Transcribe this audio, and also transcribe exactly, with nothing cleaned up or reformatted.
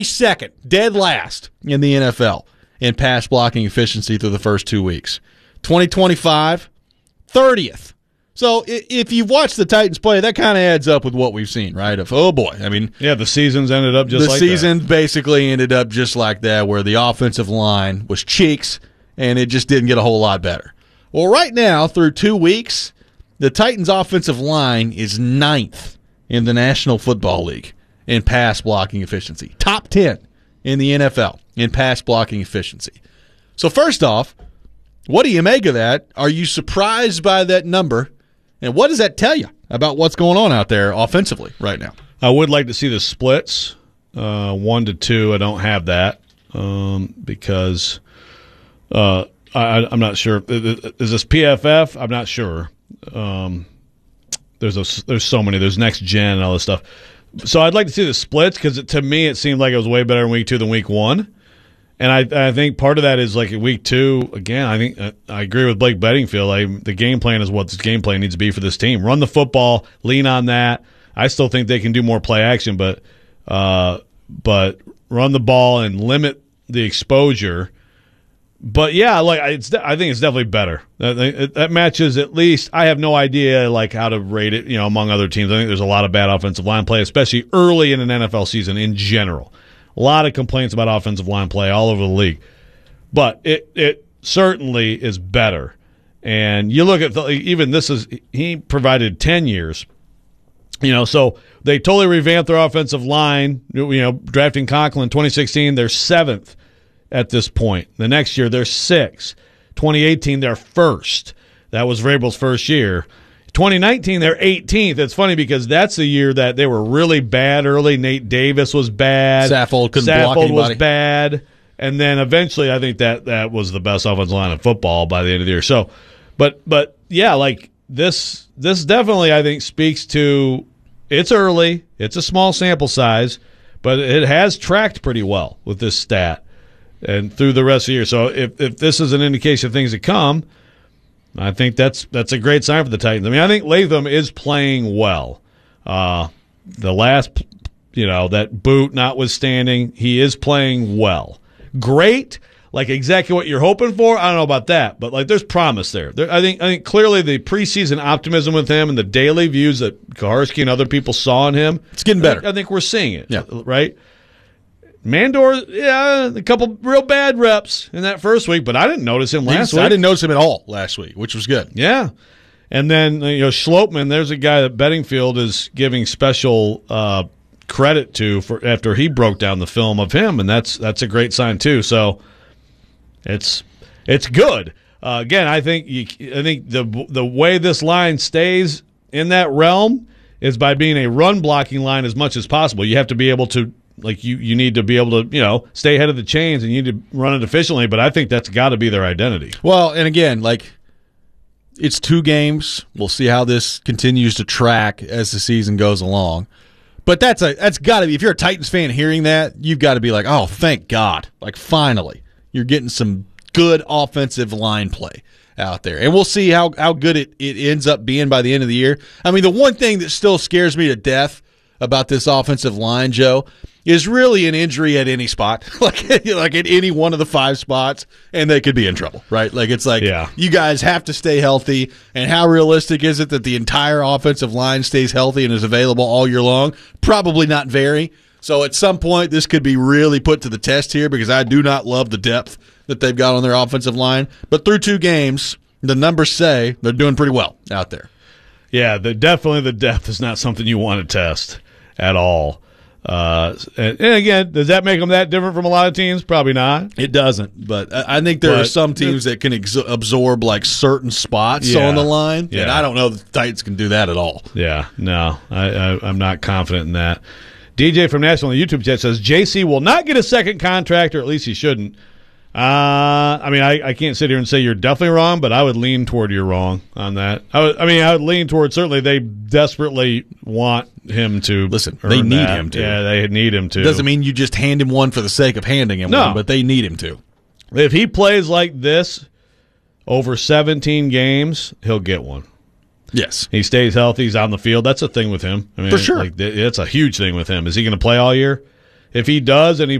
second, dead last in the N F L in pass blocking efficiency through the first two weeks. twenty twenty-five, thirtieth. So if you've watched the Titans play, that kind of adds up with what we've seen, right? Of, oh, boy. I mean, yeah, the seasons ended up just like that. The season basically ended up just like that, where the offensive line was cheeks, and it just didn't get a whole lot better. Well, right now, through two weeks, the Titans' offensive line is ninth in the National Football League in pass blocking efficiency. Top ten in the N F L in pass blocking efficiency. So first off, what do you make of that? Are you surprised by that number? And what does that tell you about what's going on out there offensively right now? I would like to see the splits, uh, one to two. I don't have that um, because uh, I, I'm not sure. Is this P F F? I'm not sure. Um, there's a, there's so many. There's Next Gen and all this stuff. So I'd like to see the splits because to me it seemed like it was way better in week two than week one. And I, I think part of that is like in week two, again, I think uh, I agree with Blake Bedingfield. Like, the game plan is what this game plan needs to be for this team. Run the football, lean on that. I still think they can do more play action, but uh, but run the ball and limit the exposure. But yeah, like it's, I think it's definitely better. That, that matches at least. I have no idea like how to rate it. You know, among other teams, I think there's a lot of bad offensive line play, especially early in an N F L season in general. A lot of complaints about offensive line play all over the league. But it it certainly is better. And you look at the, even this is he provided ten years. You know, so they totally revamped their offensive line. You know, drafting Conklin in twenty sixteen, they're seventh at this point. The next year, they're sixth. twenty eighteen, they're first. That was Vrabel's first year. twenty nineteen, they're eighteenth. It's funny because that's the year that they were really bad early. Nate Davis was bad. Saffold couldn't Saffold block anybody. was bad. And then eventually I think that that was the best offensive line in football by the end of the year. So, but but yeah, like this this definitely I think speaks to it's early. It's a small sample size, but it has tracked pretty well with this stat and through the rest of the year. So if if this is an indication of things to come, I think that's that's a great sign for the Titans. I mean, I think Latham is playing well. Uh, the last, you know, that boot notwithstanding, he is playing well. Great, like exactly what you're hoping for. I don't know about that, but like there's promise there. there I think I think clearly the preseason optimism with him and the daily views that Koharski and other people saw in him, it's getting better. I think, I think we're seeing it. Yeah. Right. Mandor, yeah, a couple real bad reps in that first week, but I didn't notice him last He's, week. I didn't notice him at all last week, which was good. Yeah. And then, you know, Schlopman, there's a guy that Bedingfield is giving special uh, credit to for after he broke down the film of him, and that's that's a great sign too. So it's it's good. Uh, again, I think you, I think the the way this line stays in that realm is by being a run blocking line as much as possible. You have to be able to Like you, you need to be able to, you know, stay ahead of the chains and you need to run it efficiently. But I think that's got to be their identity. Well, and again, like it's two games. We'll see how this continues to track as the season goes along. But that's a that's got to be, if you're a Titans fan hearing that, you've got to be like, oh, thank God, like finally you're getting some good offensive line play out there. And we'll see how how good it it ends up being by the end of the year. I mean, the one thing that still scares me to death about this offensive line, Joe, is really an injury at any spot, like like at any one of the five spots, and they could be in trouble, right? Like it's like yeah. you guys have to stay healthy, and how realistic is it that the entire offensive line stays healthy and is available all year long? Probably not very. So at some point, this could be really put to the test here because I do not love the depth that they've got on their offensive line. But through two games, the numbers say they're doing pretty well out there. Yeah, the, definitely the depth is not something you want to test at all. Uh, and, and again, does that make them that different from a lot of teams? Probably not. It doesn't, but I think there but, are some teams that can ex- absorb like certain spots yeah, on the line, yeah. and I don't know that the Titans can do that at all. Yeah, no, I, I, I'm not confident in that. D J from Nashville on the YouTube chat says J C will not get a second contract, or at least he shouldn't. Uh, I mean, I, I can't sit here and say you're definitely wrong, but I would lean toward you're wrong on that. I, would, I mean, I would lean toward certainly they desperately want him to. Listen, they need that. him to. Yeah, they need him to. Doesn't mean you just hand him one for the sake of handing him no. one, but they need him to. If he plays like this over seventeen games, he'll get one. Yes. He stays healthy. He's on the field. That's a thing with him. I mean, for sure. Like, it's a huge thing with him. Is he going to play all year? If he does and he